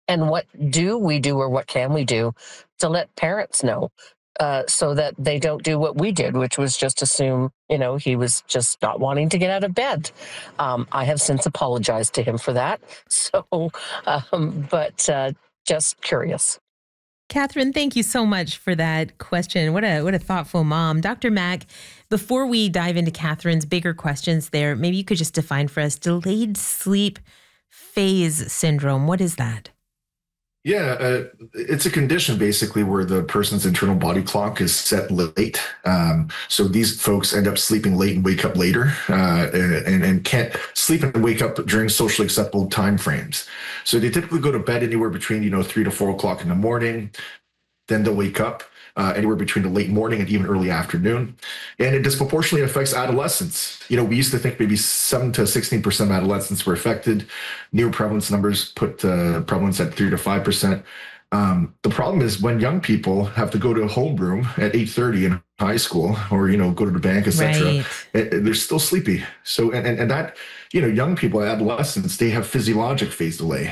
And what do we do, or what can we do to let parents know, so that they don't do what we did, which was just assume, he was just not wanting to get out of bed. I have since apologized to him for that. So, but just curious. Catherine, thank you so much for that question. What a thoughtful mom. Dr. Mack, before we dive into Catherine's bigger questions there, maybe you could just define for us delayed sleep phase syndrome. What is that? Yeah, it's a condition basically where the person's internal body clock is set late. So these folks end up sleeping late and wake up later, and can't sleep and wake up during socially acceptable time frames. So they typically go to bed anywhere between 3 to 4 o'clock in the morning. Then they'll wake up anywhere between the late morning and even early afternoon. And it disproportionately affects adolescents. We used to think maybe 7 to 16% of adolescents were affected. New prevalence numbers put prevalence at 3 to 5%. The problem is when young people have to go to a homeroom at 8:30 in high school, or go to the bank, etc., Right. they're still sleepy. So and that young people, adolescents, they have physiologic phase delay.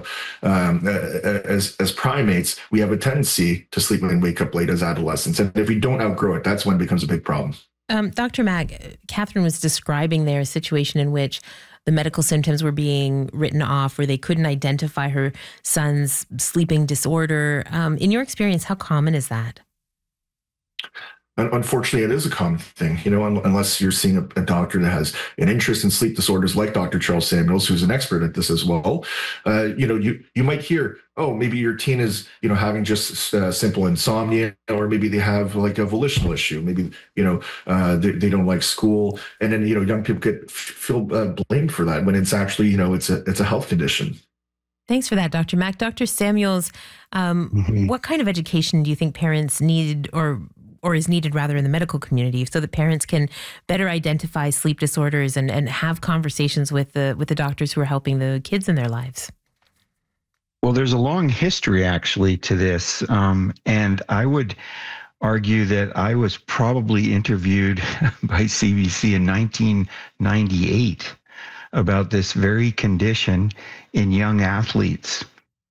As primates, we have a tendency to sleep and wake up late as adolescents, and if we don't outgrow it, that's when it becomes a big problem. Dr. Mack, Catherine was describing there a situation in which the medical symptoms were being written off, where they couldn't identify her son's sleeping disorder. In your experience, how common is that? Unfortunately, it is a common thing, unless you're seeing a doctor that has an interest in sleep disorders, like Dr. Charles Samuels, who's an expert at this as well. You might hear, oh, maybe your teen is, having just simple insomnia, or maybe they have like a volitional issue. Maybe, they don't like school. And then, young people feel blamed for that when it's actually, it's a health condition. Thanks for that, Dr. Mack. Dr. Samuels, what kind of education do you think parents need, or is needed rather, in the medical community, so that parents can better identify sleep disorders and have conversations with the doctors who are helping the kids in their lives? Well, there's a long history actually to this. And I would argue that I was probably interviewed by CBC in 1998 about this very condition in young athletes.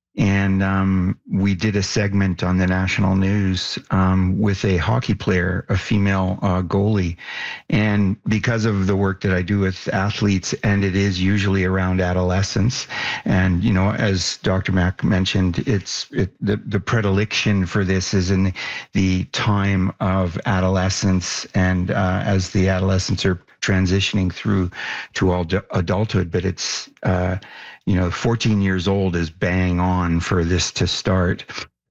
And we did a segment on the national news with a hockey player, a female goalie. And because of the work that I do with athletes, and it is usually around adolescence, and, as Dr. Mack mentioned, the predilection for this is in the time of adolescence, and as the adolescents are transitioning through to adulthood. But it's 14 years old is bang on for this to start.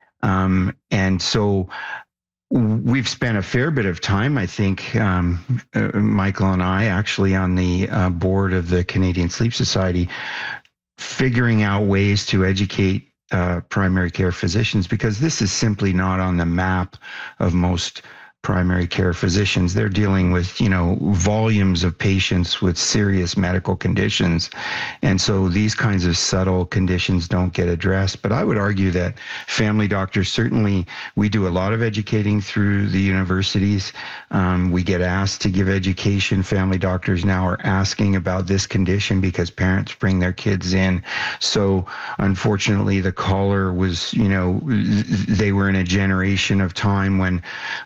And so we've spent a fair bit of time, I think, Michael and I, actually on the board of the Canadian Sleep Society, figuring out ways to educate primary care physicians, because this is simply not on the map of most primary care physicians. They're dealing with, volumes of patients with serious medical conditions. And so these kinds of subtle conditions don't get addressed. But I would argue that family doctors, certainly we do a lot of educating through the universities. We get asked to give education. Family doctors now are asking about this condition because parents bring their kids in. So unfortunately, the caller was, they were in a generation of time when,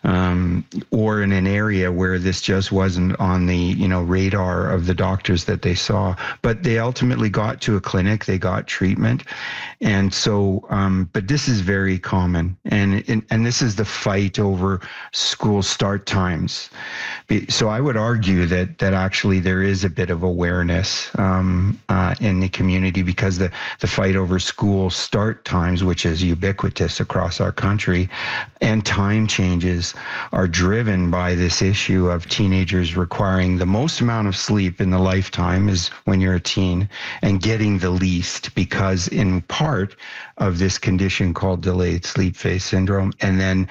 or in an area where this just wasn't on the radar of the doctors that they saw. But they ultimately got to a clinic, they got treatment. And so, but this is very common. And this is the fight over school start times. So I would argue that actually there is a bit of awareness in the community, because the fight over school start times, which is ubiquitous across our country, and time changes are driven by this issue of teenagers requiring the most amount of sleep in the lifetime is when you're a teen, and getting the least because in part of this condition called delayed sleep phase syndrome. And then,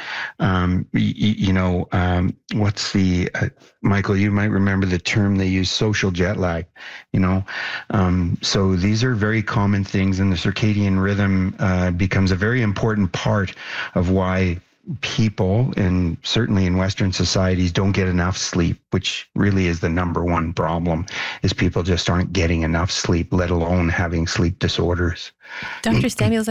what's the, Michael, you might remember the term they use, social jet lag, so these are very common things, and the circadian rhythm becomes a very important part of why people, and certainly in Western societies, don't get enough sleep, which really is the number one problem, is people just aren't getting enough sleep, let alone having sleep disorders. Dr. Samuels,